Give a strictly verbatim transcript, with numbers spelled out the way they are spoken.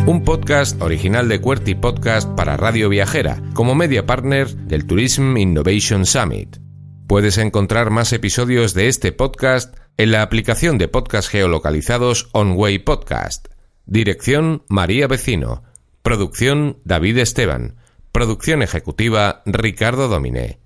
un podcast original de QWERTY Podcast para Radio Viajera, como media partner del Tourism Innovation Summit. Puedes encontrar más episodios de este podcast en la aplicación de podcast geolocalizados OnWay Podcast. Dirección María Vecino. Producción David Esteban. Producción ejecutiva Ricardo Dominé.